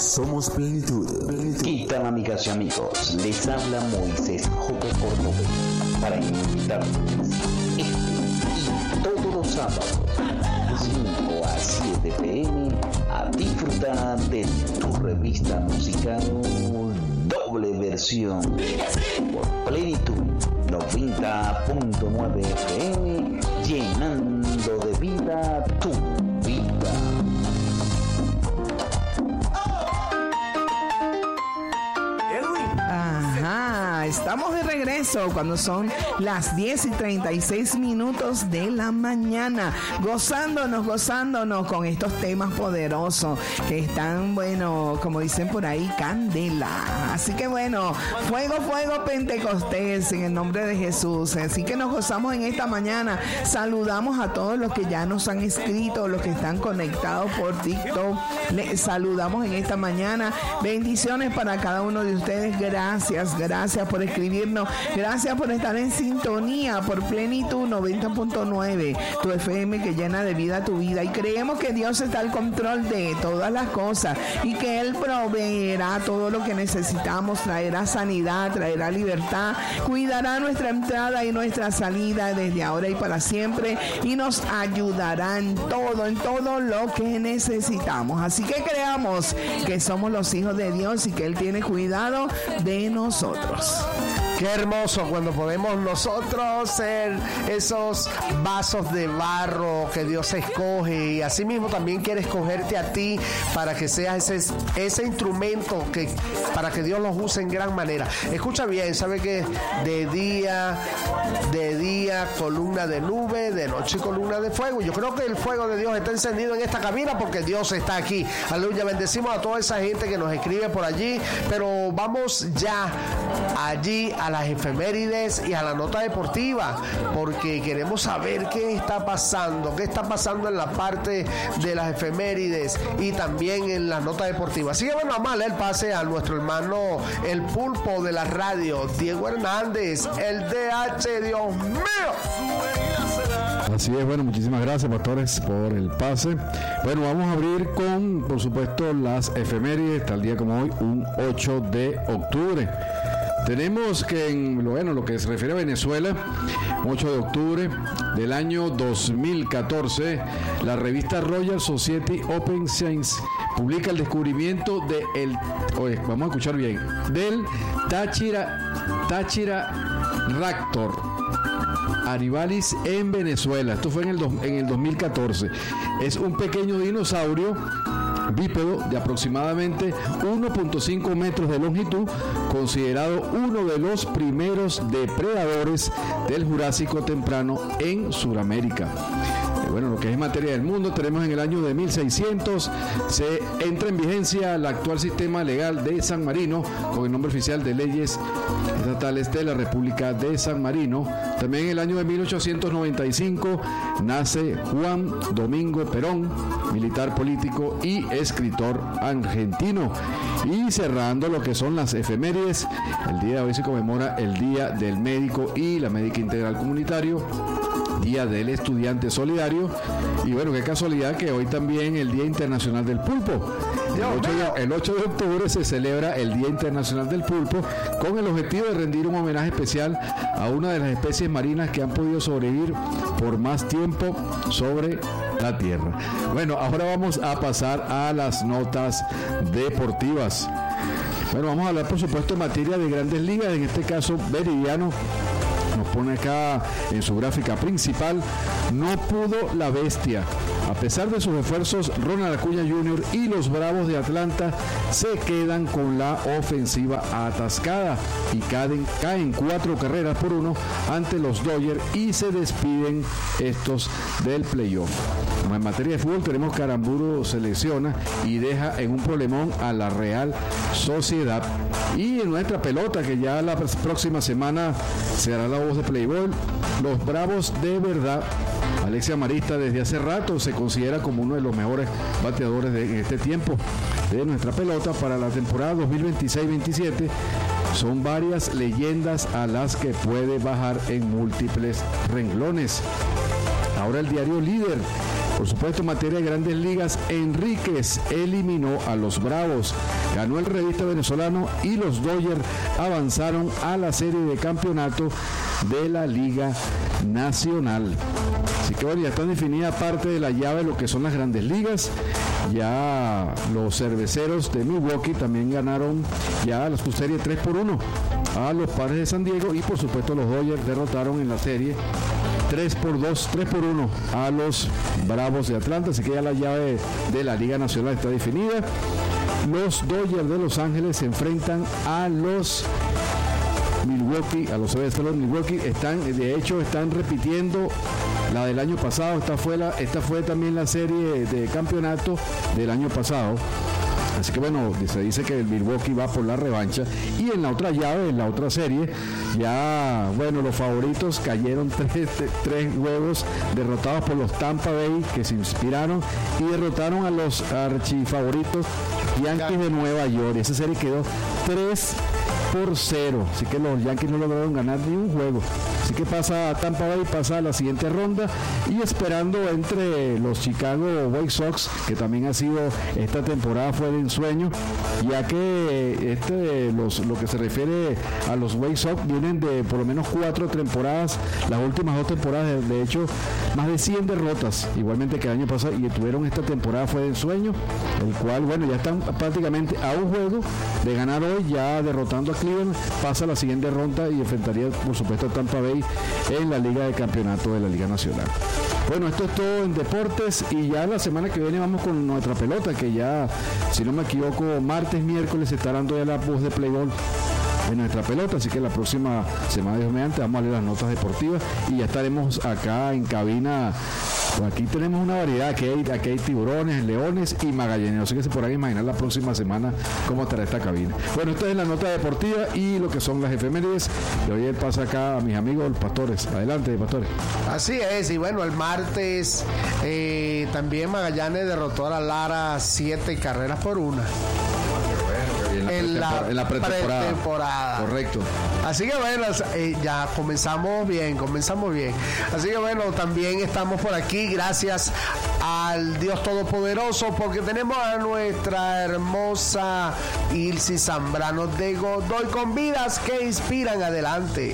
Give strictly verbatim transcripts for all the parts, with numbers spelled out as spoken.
Somos plenitud. plenitud. ¿Qué tal, amigas y amigos? Les habla Moisés Jope Cordobés para invitarles este y todos los sábados de cinco a siete pe eme a disfrutar de tu revista musical Doble Versión por Plenitud noventa punto nueve efe eme, llenando de vida tu vida. Ajá, estamos de regreso cuando son las diez y treinta y seis minutos de la mañana, gozándonos, gozándonos con estos temas poderosos que están, bueno, como dicen por ahí, candela. Así que bueno, fuego, fuego Pentecostés en el nombre de Jesús. Así que nos gozamos en esta mañana. Saludamos a todos los que ya nos han escrito, los que están conectados por TikTok. Les saludamos en esta mañana. Bendiciones para cada uno de ustedes. Gracias, gracias por escribirnos. Gracias por estar en sintonía por Plenitud noventa punto nueve, tu efe eme que llena de vida tu vida. Y creemos que Dios está al control de todas las cosas y que Él proveerá todo lo que necesitamos, traerá sanidad, traerá libertad, cuidará nuestra entrada y nuestra salida desde ahora y para siempre y nos ayudará en todo, en todo lo que necesitamos. Así que creamos que somos los hijos de Dios y que Él tiene cuidado de nosotros. Qué hermoso cuando podemos nosotros ser esos vasos de barro que Dios escoge, y así mismo también quiere escogerte a ti para que seas ese, ese instrumento que, para que Dios los use en gran manera. Escucha bien, sabe que de día, de día columna de nube, de noche columna de fuego. Yo creo que el fuego de Dios está encendido en esta cabina porque Dios está aquí. Aleluya, bendecimos a toda esa gente que nos escribe por allí, pero vamos ya allí a las efemérides y a la nota deportiva, porque queremos saber qué está pasando, qué está pasando en la parte de las efemérides y también en la nota deportiva. Así que bueno, vamos a darle el pase a nuestro hermano, el pulpo de la radio, Diego Hernández, el D H, Dios mío. Así es, bueno, muchísimas gracias, pastores, por el pase. Bueno, vamos a abrir con, por supuesto, las efemérides, tal día como hoy, un ocho de octubre. Tenemos que en bueno, lo que se refiere a Venezuela, ocho de octubre del año dos mil catorce, la revista Royal Society Open Science publica el descubrimiento de el, oye, vamos a escuchar bien, del Táchira, Táchira Raptor Arivalis en Venezuela. Esto fue en el, do, en el dos mil catorce. Es un pequeño dinosaurio bípedo de aproximadamente uno punto cinco metros de longitud, considerado uno de los primeros depredadores del Jurásico temprano en Sudamérica. Bueno, lo que es en materia del mundo, tenemos en el año de mil seiscientos, se entra en vigencia el actual sistema legal de San Marino, con el nombre oficial de Leyes Estatales de la República de San Marino. También en el año de mil ochocientos noventa y cinco nace Juan Domingo Perón, militar político y escritor argentino. Y cerrando lo que son las efemérides, el día de hoy se conmemora el Día del Médico y la Médica Integral Comunitario, Día del Estudiante Solidario, y bueno, qué casualidad que hoy también el Día Internacional del Pulpo. El ocho, de, el ocho de octubre se celebra el Día Internacional del Pulpo con el objetivo de rendir un homenaje especial a una de las especies marinas que han podido sobrevivir por más tiempo sobre la tierra. Bueno, ahora vamos a pasar a las notas deportivas. Bueno, vamos a hablar por supuesto en materia de Grandes Ligas, en este caso Veridiano nos pone acá en su gráfica principal: no pudo la bestia. A pesar de sus esfuerzos, Ronald Acuña junior y los Bravos de Atlanta se quedan con la ofensiva atascada y caen, caen cuatro carreras por uno ante los Dodgers y se despiden estos del playoff. Como en materia de fútbol tenemos que Aramburu se lesiona y deja en un problemón a la Real Sociedad. Y en nuestra pelota, que ya la próxima semana se hará la voz de Playboy, los Bravos de verdad. Alexia Marista desde hace rato se considera como uno de los mejores bateadores de, en este tiempo de nuestra pelota para la temporada dos mil veintiséis veintisiete. Son varias leyendas a las que puede bajar en múltiples renglones. Ahora el diario Líder Por supuesto, en materia de grandes ligas, Enríquez eliminó a los Bravos, ganó el revista venezolano y los Dodgers avanzaron a la serie de campeonato de la Liga Nacional. Así que bueno, ya está definida parte de la llave de lo que son las grandes ligas. Ya los cerveceros de Milwaukee también ganaron ya la serie tres por uno a los Padres de San Diego, y por supuesto los Dodgers derrotaron en la serie tres por dos, tres por uno a los Bravos de Atlanta. Así que ya la llave de la Liga Nacional está definida. Los Dodgers de Los Ángeles se enfrentan a los Milwaukee, a los cerveceros de Milwaukee. Están, de hecho, están repitiendo la del año pasado. Esta fue, la, esta fue también la serie de campeonato del año pasado. Así que bueno, se dice que el Milwaukee va por la revancha. Y en la otra llave, en la otra serie, ya, bueno, los favoritos cayeron tres, tres juegos derrotados por los Tampa Bay, que se inspiraron y derrotaron a los archifavoritos Yankees de Nueva York. Esa serie quedó tres por cero. Así que los Yankees no lograron ganar ni un juego. Así que pasa a Tampa Bay, pasa a la siguiente ronda, y esperando entre los Chicago White Sox, que también ha sido, esta temporada fue de ensueño, ya que este, los, lo que se refiere a los White Sox vienen de por lo menos cuatro temporadas, las últimas dos temporadas, de, de hecho, más de cien derrotas, igualmente que el año pasado, y tuvieron esta temporada fue de ensueño, el cual, bueno, ya están prácticamente a un juego de ganar hoy, ya derrotando a Cleveland, pasa a la siguiente ronda y enfrentaría, por supuesto, a Tampa Bay en la Liga de Campeonato de la Liga Nacional. Bueno, esto es todo en deportes, y ya la semana que viene vamos con nuestra pelota, que ya, si no me equivoco, martes, miércoles se estará dando ya la voz de Playboy en nuestra pelota, así que la próxima semana, Dios mediante, vamos a leer las notas deportivas y ya estaremos acá en cabina. Pues aquí tenemos una variedad, aquí hay, aquí hay tiburones, leones y magallaneros, así que se podrán imaginar la próxima semana cómo estará esta cabina. Bueno, esta es la nota deportiva y lo que son las efemérides. Y hoy pasa acá a mis amigos los pastores. Adelante, pastores. Así es, y bueno, el martes eh, también Magallanes derrotó a la Lara siete carreras por una. En la, en la pretemporada. pretemporada. Correcto. Así que bueno, eh, ya comenzamos bien, comenzamos bien. Así que bueno, también estamos por aquí gracias al Dios Todopoderoso, porque tenemos a nuestra hermosa Ilsi Zambrano de Godoy con vidas que inspiran. Adelante.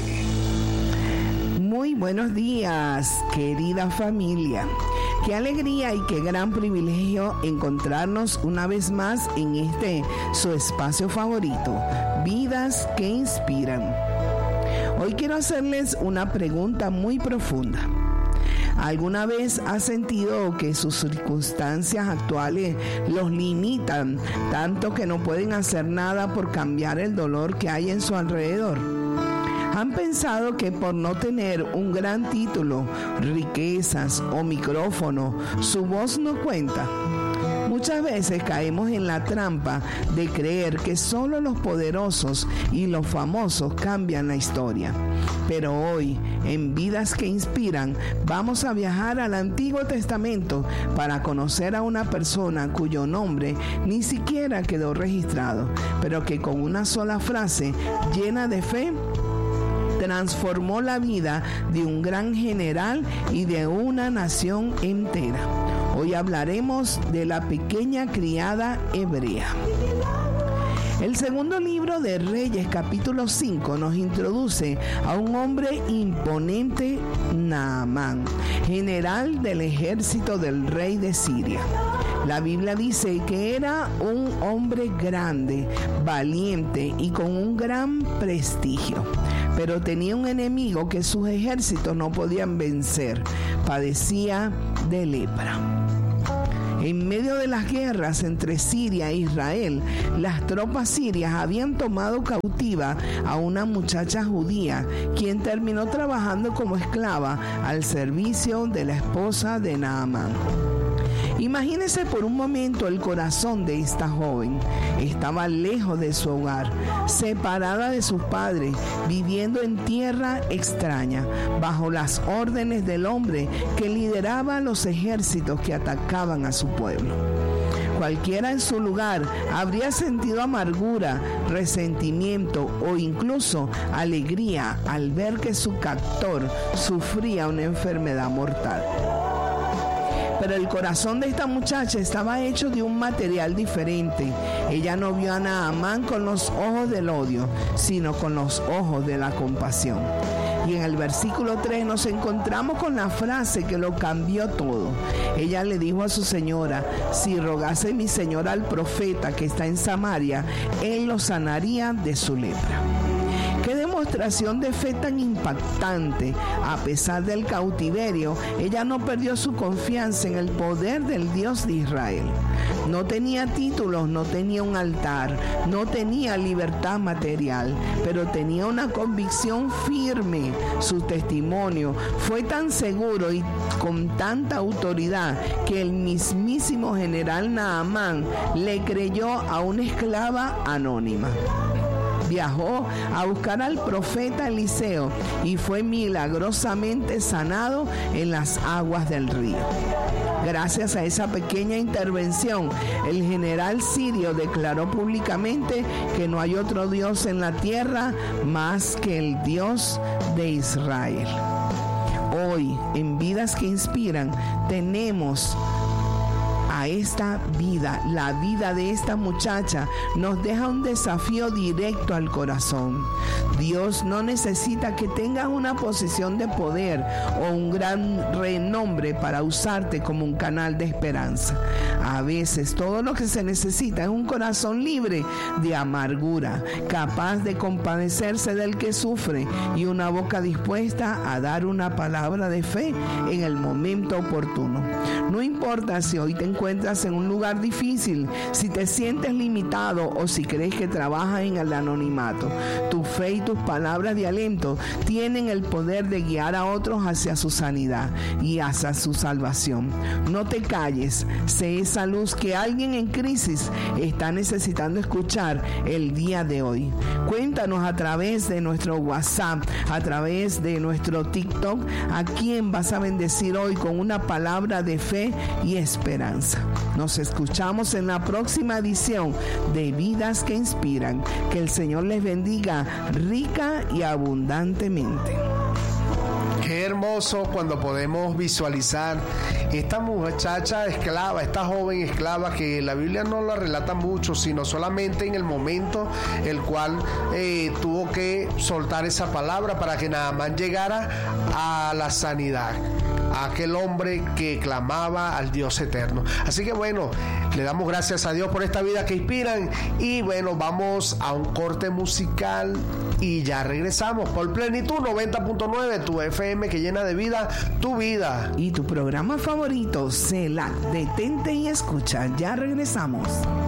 Muy buenos días, querida familia. Qué alegría y qué gran privilegio encontrarnos una vez más en este su espacio favorito, Vidas que Inspiran. Hoy quiero hacerles una pregunta muy profunda. ¿Alguna vez has sentido que sus circunstancias actuales los limitan tanto que no pueden hacer nada por cambiar el dolor que hay en su alrededor? ¿Han pensado que por no tener un gran título, riquezas o micrófono, su voz no cuenta? Muchas veces caemos en la trampa de creer que solo los poderosos y los famosos cambian la historia. Pero hoy, en Vidas que Inspiran, vamos a viajar al Antiguo Testamento para conocer a una persona cuyo nombre ni siquiera quedó registrado, pero que con una sola frase llena de fe transformó la vida de un gran general y de una nación entera. Hoy hablaremos de la pequeña criada hebrea. El segundo libro de Reyes, capítulo cinco, nos introduce a un hombre imponente, Naamán, general del ejército del rey de Siria. La Biblia dice que era un hombre grande, valiente y con un gran prestigio. Pero tenía un enemigo que sus ejércitos no podían vencer. Padecía de lepra. En medio de las guerras entre Siria e Israel, las tropas sirias habían tomado cautiva a una muchacha judía, quien terminó trabajando como esclava al servicio de la esposa de Naamán. Imagínese por un momento el corazón de esta joven. Estaba lejos de su hogar, separada de sus padres, viviendo en tierra extraña, bajo las órdenes del hombre que lideraba los ejércitos que atacaban a su pueblo. Cualquiera en su lugar habría sentido amargura, resentimiento o incluso alegría al ver que su captor sufría una enfermedad mortal. Pero el corazón de esta muchacha estaba hecho de un material diferente. Ella no vio a Naamán con los ojos del odio, sino con los ojos de la compasión. Y en el versículo tres nos encontramos con la frase que lo cambió todo. Ella le dijo a su señora: si rogase mi señora al profeta que está en Samaria, él lo sanaría de su lepra. ¡Qué demostración de fe tan impactante! A pesar del cautiverio, ella no perdió su confianza en el poder del Dios de Israel. No tenía títulos, no tenía un altar, no tenía libertad material, pero tenía una convicción firme. Su testimonio fue tan seguro y con tanta autoridad que el mismísimo general Naamán le creyó a una esclava anónima. Viajó a buscar al profeta Eliseo y fue milagrosamente sanado en las aguas del río. Gracias a esa pequeña intervención, el general sirio declaró públicamente que no hay otro Dios en la tierra más que el Dios de Israel. Hoy, en Vidas que Inspiran, tenemos a esta vida, la vida de esta muchacha nos deja un desafío directo al corazón. Dios no necesita que tengas una posición de poder o un gran renombre para usarte como un canal de esperanza. A veces todo lo que se necesita es un corazón libre de amargura, capaz de compadecerse del que sufre y una boca dispuesta a dar una palabra de fe en el momento oportuno. No importa si hoy te encuentras en un lugar difícil, si te sientes limitado o si crees que trabajas en el anonimato. Tu fe y tus palabras de aliento tienen el poder de guiar a otros hacia su sanidad y hacia su salvación. No te calles, sé esa luz que alguien en crisis está necesitando escuchar el día de hoy. Cuéntanos a través de nuestro WhatsApp, a través de nuestro TikTok, a quién vas a bendecir hoy con una palabra de fe y esperanza. Nos escuchamos en la próxima edición de Vidas que Inspiran. Que el Señor les bendiga rica y abundantemente. Qué hermoso cuando podemos visualizar esta muchacha esclava, esta joven esclava que la Biblia no la relata mucho, sino solamente en el momento el cual eh, tuvo que soltar esa palabra para que Naamán llegara a la sanidad, a aquel hombre que clamaba al Dios eterno. Así que bueno, le damos gracias a Dios por esta vida que inspiran y bueno, vamos a un corte musical y ya regresamos por Plenitud noventa punto nueve, tu F M que llena de vida tu vida. Y tu programa favorito, Selah, detente y escucha. Ya regresamos.